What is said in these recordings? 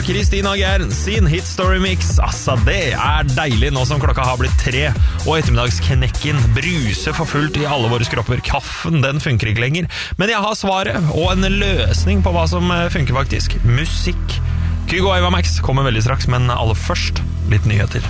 Kristina Gern sin Hit Story Mix. Altså, det deilig nå som klokka har blitt 3, og ettermiddagsknekken bruser for fullt i alle våre kropper. Kaffen, den funker ikke lenger. Men jeg har svaret, og en løsning på hva som funker faktisk. Musikk. Kygo og Eva Max kommer veldig straks, men aller først litt nyheter.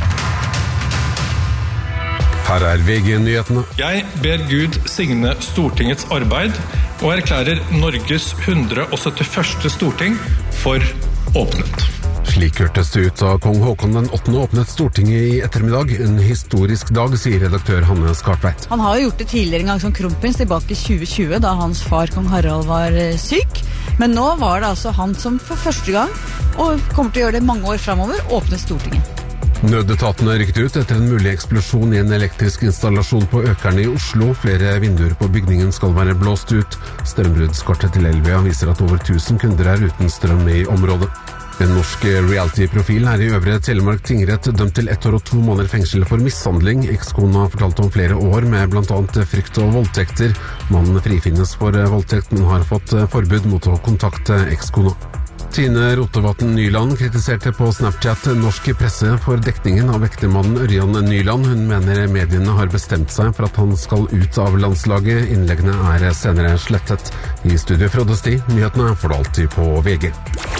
Her VG-nyhetene. Jeg ber Gud signe Stortingets arbeid og erklærer Norges 171. storting for åpnet. Slik hørtes det ut da kong Håkon den 8. åpnet Stortinget i ettermiddag. En historisk dag, sier redaktør Hanne Skartveit. Han har jo gjort det tidligere en gang som kronprins tilbake i 2020, da hans far kong Harald var syk. Men nå var det altså han som for første gang, og kommer til å gjøre det mange år fremover, åpnet Stortinget. Nødetatene rykket ut etter en mulig eksplosjon i en elektrisk installasjon på Økerne i Oslo. Flere vinduer på bygningen skal være blåst ut. Strømbruddskortet til Elvia viser at over 1000 kunder uten strøm i området. En norsk reality-profil i Øvre Telemark tingrett dømt til 1 år og 2 måneder fengsel for mishandling. Ekskona fortalte om flere år med blant annet frykt og voldtekter. Mannen frifinnes for voldtekt, men har fått forbud mot å kontakte ekskona. Tine Rotevatn Nyland kritiserte på Snapchat norsk presse for dekningen av ektemannen Ørjan Nyland. Hun mener mediene har bestemt seg for at han skal ut av landslaget. Innleggene senere slettet. I studio Frode Sti, nyhetene får du alltid på VG.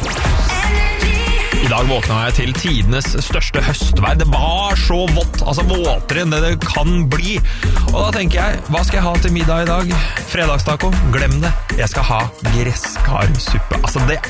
I dag våkna jeg til tidenes største høstvær. Det var så vått, altså våtere enn det kan bli. Og da tenker jeg, hva skal jeg ha til middag i dag? Fredagstaco? Glem det. Jeg skal ha gresskarsuppe. Altså det